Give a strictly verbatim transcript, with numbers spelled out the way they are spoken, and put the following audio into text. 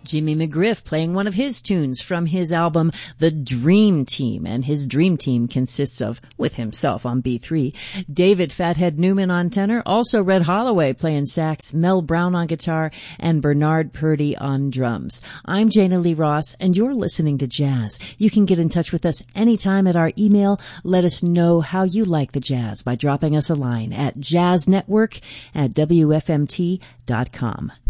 Jimmy McGriff playing one of his tunes from his album The Dream Team, and his Dream Team consists of, with himself on B three, David Fathead Newman on tenor, also Red Holloway playing sax, Mel Brown on guitar, and Bernard Purdy on drums. I'm Jana Lee Ross, and you're listening to Jazz. You can get in touch with us anytime at our email. Let us know how you like the jazz by dropping us a line at jazznetwork at W F M T dot com.